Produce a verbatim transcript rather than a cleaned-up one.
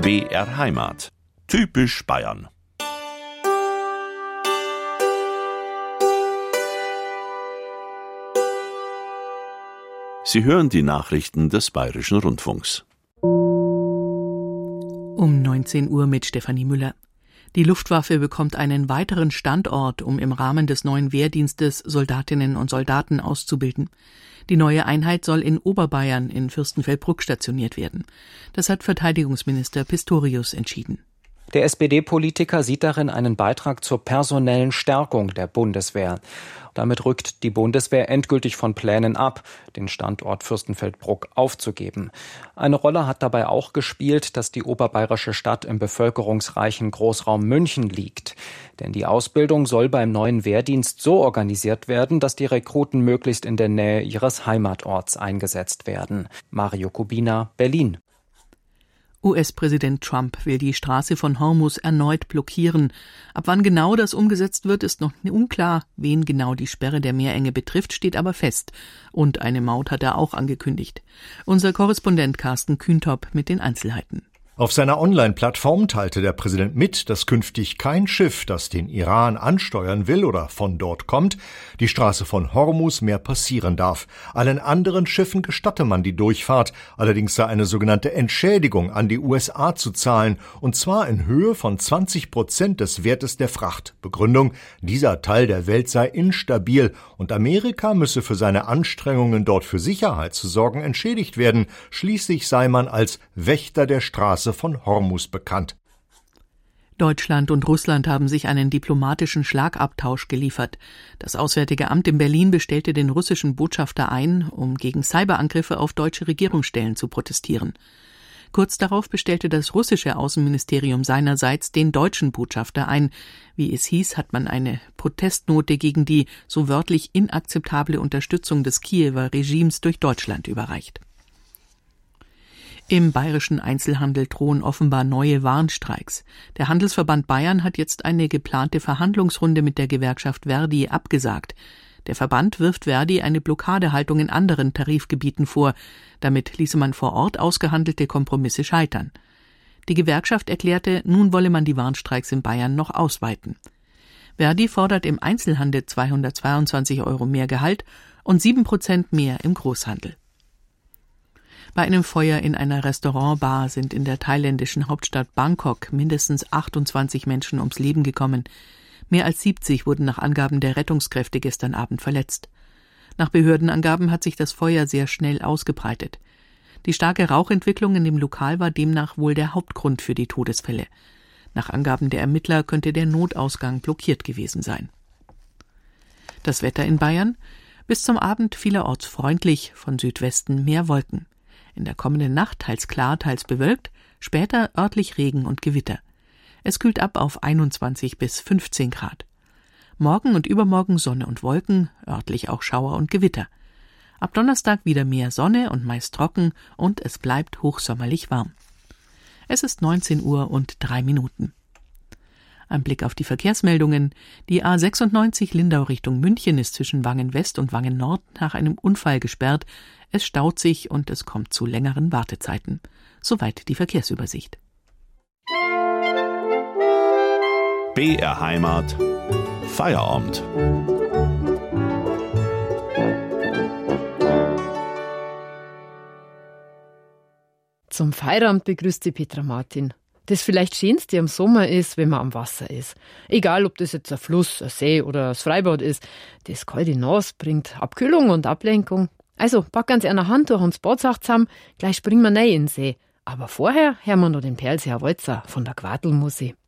B R Heimat. Typisch Bayern. Sie hören die Nachrichten des Bayerischen Rundfunks. Um neunzehn Uhr mit Stefanie Müller. Die Luftwaffe bekommt einen weiteren Standort, um im Rahmen des neuen Wehrdienstes Soldatinnen und Soldaten auszubilden. Die neue Einheit soll in Oberbayern in Fürstenfeldbruck stationiert werden. Das hat Verteidigungsminister Pistorius entschieden. Der S P D-Politiker sieht darin einen Beitrag zur personellen Stärkung der Bundeswehr. Damit rückt die Bundeswehr endgültig von Plänen ab, den Standort Fürstenfeldbruck aufzugeben. Eine Rolle hat dabei auch gespielt, dass die oberbayerische Stadt im bevölkerungsreichen Großraum München liegt. Denn die Ausbildung soll beim neuen Wehrdienst so organisiert werden, dass die Rekruten möglichst in der Nähe ihres Heimatorts eingesetzt werden. Mario Kubina, Berlin. U S-Präsident Trump will die Straße von Hormuz erneut blockieren. Ab wann genau das umgesetzt wird, ist noch unklar. Wen genau die Sperre der Meerenge betrifft, steht aber fest. Und eine Maut hat er auch angekündigt. Unser Korrespondent Carsten Kühntop mit den Einzelheiten. Auf seiner Online-Plattform teilte der Präsident mit, dass künftig kein Schiff, das den Iran ansteuern will oder von dort kommt, die Straße von Hormuz mehr passieren darf. Allen anderen Schiffen gestatte man die Durchfahrt, allerdings sei eine sogenannte Entschädigung an die U S A zu zahlen, und zwar in Höhe von zwanzig Prozent des Wertes der Fracht. Begründung: dieser Teil der Welt sei instabil und Amerika müsse für seine Anstrengungen, dort für Sicherheit zu sorgen, entschädigt werden. Schließlich sei man als Wächter der Straße von Hormuz bekannt. Deutschland und Russland haben sich einen diplomatischen Schlagabtausch geliefert. Das Auswärtige Amt in Berlin bestellte den russischen Botschafter ein, um gegen Cyberangriffe auf deutsche Regierungsstellen zu protestieren. Kurz darauf bestellte das russische Außenministerium seinerseits den deutschen Botschafter ein. Wie es hieß, hat man eine Protestnote gegen die so wörtlich inakzeptable Unterstützung des Kiewer Regimes durch Deutschland überreicht. Im bayerischen Einzelhandel drohen offenbar neue Warnstreiks. Der Handelsverband Bayern hat jetzt eine geplante Verhandlungsrunde mit der Gewerkschaft Verdi abgesagt. Der Verband wirft Verdi eine Blockadehaltung in anderen Tarifgebieten vor. Damit ließe man vor Ort ausgehandelte Kompromisse scheitern. Die Gewerkschaft erklärte, nun wolle man die Warnstreiks in Bayern noch ausweiten. Verdi fordert im Einzelhandel zweihundertzweiundzwanzig Euro mehr Gehalt und sieben Prozent mehr im Großhandel. Bei einem Feuer in einer Restaurantbar sind in der thailändischen Hauptstadt Bangkok mindestens achtundzwanzig Menschen ums Leben gekommen. Mehr als siebzig wurden nach Angaben der Rettungskräfte gestern Abend verletzt. Nach Behördenangaben hat sich das Feuer sehr schnell ausgebreitet. Die starke Rauchentwicklung in dem Lokal war demnach wohl der Hauptgrund für die Todesfälle. Nach Angaben der Ermittler könnte der Notausgang blockiert gewesen sein. Das Wetter in Bayern? Bis zum Abend vielerorts freundlich, von Südwesten mehr Wolken. In der kommenden Nacht teils klar, teils bewölkt, später örtlich Regen und Gewitter. Es kühlt ab auf einundzwanzig bis fünfzehn Grad. Morgen und übermorgen Sonne und Wolken, örtlich auch Schauer und Gewitter. Ab Donnerstag wieder mehr Sonne und meist trocken und es bleibt hochsommerlich warm. Es ist neunzehn Uhr und drei Minuten. Ein Blick auf die Verkehrsmeldungen. Die A sechsundneunzig Lindau Richtung München ist zwischen Wangen West und Wangen Nord nach einem Unfall gesperrt. Es staut sich und es kommt zu längeren Wartezeiten. Soweit die Verkehrsübersicht. B R Heimat. Feierabend. Zum Feierabend begrüßt die Petra Martin. Das vielleicht Schönste am Sommer ist, wenn man am Wasser ist. Egal, ob das jetzt ein Fluss, ein See oder das Freibad ist. Das kalte Nass bringt Abkühlung und Ablenkung. Also, pack ganz eine Handtuch und das Bad zusammen, gleich springen wir rein in den See. Aber vorher hören wir noch den Perlseer Walzer von der Quadelmusik.